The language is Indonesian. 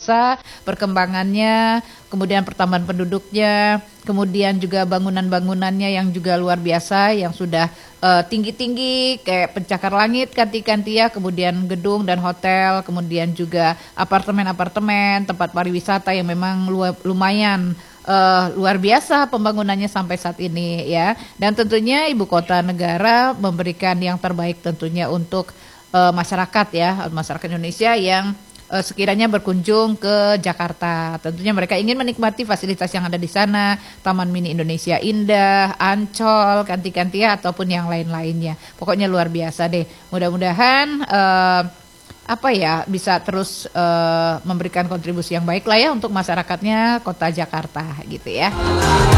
luasa perkembangannya, kemudian pertambahan penduduknya, kemudian juga bangunan-bangunannya yang juga luar biasa, yang sudah tinggi-tinggi kayak pencakar langit kanti-kantia, kemudian gedung dan hotel, kemudian juga apartemen-apartemen, tempat pariwisata yang memang lumayan luar biasa pembangunannya sampai saat ini ya. Dan tentunya ibu kota negara memberikan yang terbaik tentunya untuk masyarakat ya, masyarakat Indonesia yang sekiranya berkunjung ke Jakarta. Tentunya mereka ingin menikmati fasilitas yang ada di sana, Taman Mini Indonesia Indah, Ancol, Kanti-Kantia ataupun yang lain-lainnya. Pokoknya luar biasa deh. Mudah-mudahan bisa terus memberikan kontribusi yang baik lah ya untuk masyarakatnya Kota Jakarta gitu ya.